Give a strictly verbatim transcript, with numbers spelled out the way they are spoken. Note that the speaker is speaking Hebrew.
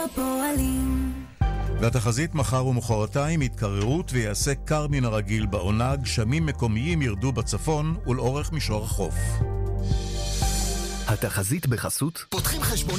הפועלים. והתחזית מחר ומחרתיים התקררות ויעשה קר מן הרגיל בעונה, גשמים מקומיים ירדו בצפון ולאורך מישור החוף. התחזית בחסות פותחים חשבון